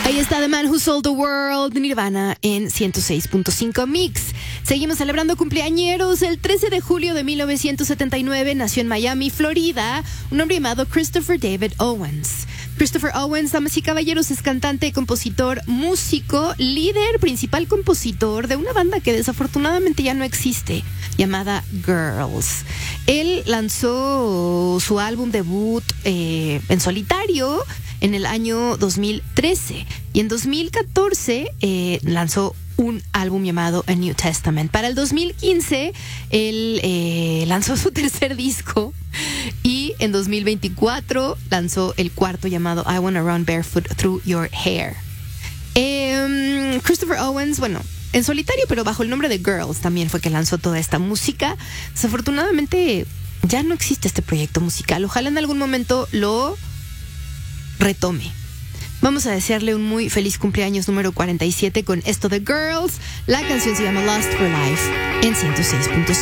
Ahí está The Man Who Sold the World, Nirvana en 106.5 Mix. Seguimos celebrando cumpleañeros. El 13 de julio de 1979 nació en Miami, Florida, un hombre llamado Christopher David Owens. Christopher Owens, damas y caballeros, es cantante, compositor, músico, líder, principal compositor de una banda que desafortunadamente ya no existe, llamada Girls. Él lanzó su álbum debut en solitario en el año 2013 y en 2014 lanzó un álbum llamado A New Testament. Para el 2015 él lanzó su tercer disco y en 2024 lanzó el cuarto llamado I Wanna Run Barefoot Through Your Hair. Christopher Owens, bueno, en solitario pero bajo el nombre de Girls también fue que lanzó toda esta música. Desafortunadamente ya no existe este proyecto musical. Ojalá en algún momento lo retome. Vamos a desearle un muy feliz cumpleaños número 47 con esto de Girls. La canción se llama Lost for Life en 106.5.